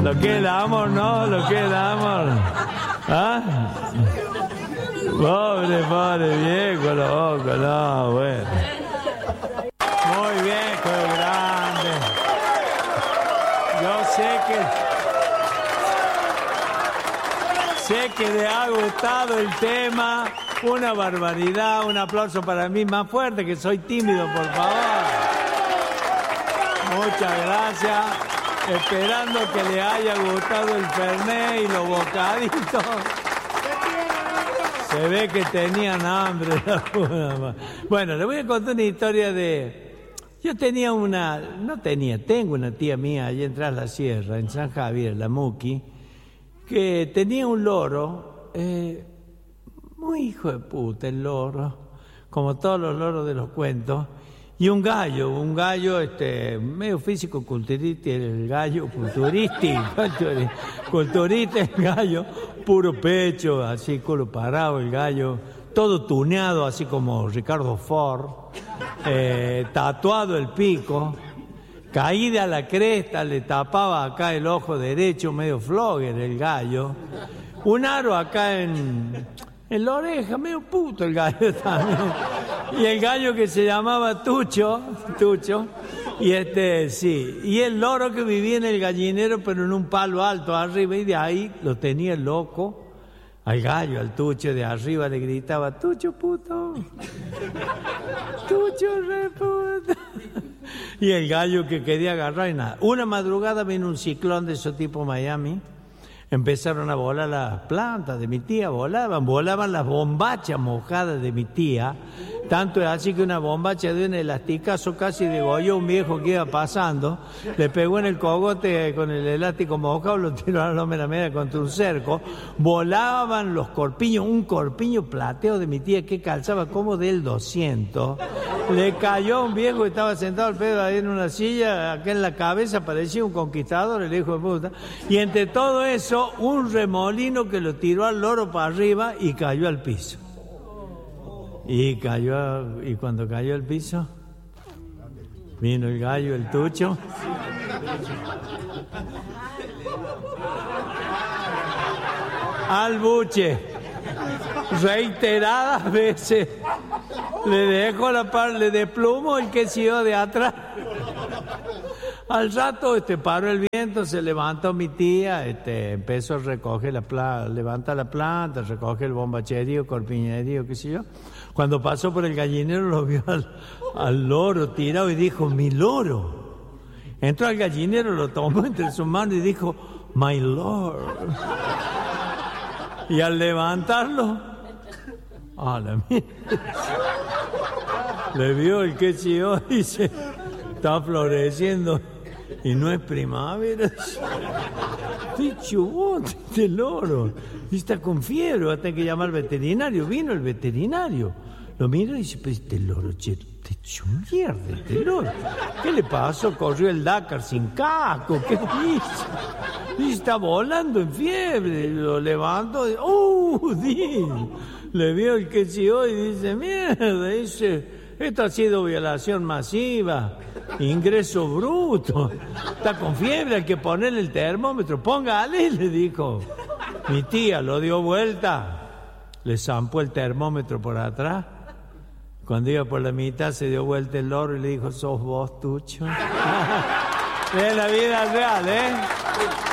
Lo que es el amor, ¿no? Lo que es el amor. ¿Ah? Pobre viejo, loco, no, bueno. Muy viejo, grande. Yo sé que le ha gustado el tema. Una barbaridad, un aplauso para mí más fuerte, que soy tímido, por favor. Muchas gracias. Esperando que le haya gustado el fernet y los bocaditos. Se ve que tenían hambre. Bueno, le voy a contar una historia de... tengo una tía mía allá en Tras la Sierra, en San Javier, la Muqui, que tenía un loro, muy hijo de puta el loro, como todos los loros de los cuentos, y un gallo medio físico culturista, el gallo culturista el gallo, puro pecho, así culo parado el gallo, todo tuneado así como Ricardo Ford, tatuado el pico, caída a la cresta, le tapaba acá el ojo derecho, medio flogger el gallo, un aro acá en la oreja, medio puto el gallo también. Y el gallo que se llamaba Tucho, y y el loro que vivía en el gallinero, pero en un palo alto arriba, y de ahí lo tenía el loco, al gallo, al Tucho de arriba le gritaba, Tucho puto, Tucho re puto. Y el gallo que quería agarrar y nada. Una madrugada vino un ciclón de esos tipo Miami. Empezaron a volar las plantas de mi tía, volaban las bombachas mojadas de mi tía, tanto es así que una bombacha de un elasticazo casi degolló a un viejo que iba pasando, le pegó en el cogote con el elástico mojado, lo tiró a la loma media contra un cerco, volaban los corpiños, un corpiño plateo de mi tía que calzaba como del 200, le cayó a un viejo que estaba sentado al pedo ahí en una silla, acá en la cabeza parecía un conquistador, el hijo de puta, y entre todo eso, un remolino que lo tiró al loro para arriba y cayó al piso. Y cuando cayó al piso, vino el gallo, el Tucho. Al buche, reiteradas veces, le dejó le desplumó el que siguió de atrás. Al rato paró el viento, se levantó mi tía, empezó a recoger levanta la planta, recoge el bombacherío, corpiñerío, qué sé yo. Cuando pasó por el gallinero lo vio al loro tirado y dijo, mi loro. Entró al gallinero, lo tomó entre sus manos y dijo, my lord. Y al levantarlo, la mierda, le vio el que sé yo, dice, está floreciendo. Y no es primavera. Dicho vos, este loro. Y está con fiebre, va a tener que llamar al veterinario. Vino el veterinario. Lo mira y dice, pero este loro, te echó mierda este loro. ¿Qué le pasó? Corrió el Dakar sin casco. ¿Qué hizo? Y está volando en fiebre. Lo levantó. Le vio el que sí hoy y dice, mierda, esto ha sido violación masiva. Ingreso bruto. Está con fiebre, hay que ponerle el termómetro. Póngale, le dijo. Mi tía lo dio vuelta. Le zampó el termómetro por atrás. Cuando iba por la mitad se dio vuelta el loro y le dijo, ¿sos vos, Tucho? Es la vida real, ¿eh?